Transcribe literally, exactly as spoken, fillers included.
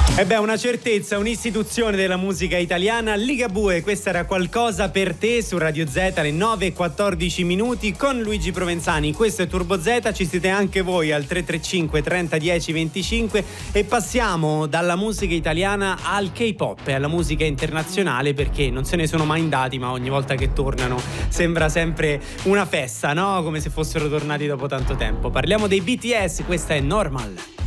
E beh, una certezza, un'istituzione della musica italiana, Ligabue, questa era Qualcosa per te su Radio Z alle nove e quattordici minuti con Luigi Provenzani. Questo è Turbo Z, ci siete anche voi al tre tre cinque trenta dieci venticinque e passiamo dalla musica italiana al K-pop e alla musica internazionale, perché non se ne sono mai andati, ma ogni volta che tornano sembra sempre una festa, no? Come se fossero tornati dopo tanto tempo. Parliamo dei B T S, questa è Normal.